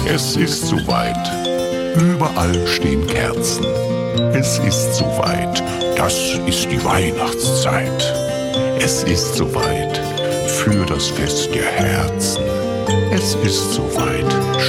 Es ist soweit. Überall stehen Kerzen. Es ist soweit. Das ist die Weihnachtszeit. Es ist soweit für das Fest der Herzen. Es ist soweit.